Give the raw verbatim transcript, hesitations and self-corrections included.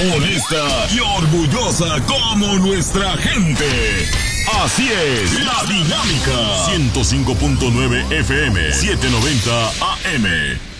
honesta y orgullosa como nuestra gente. Así es, La Dinámica. ciento cinco punto nueve F M, setecientos noventa A M.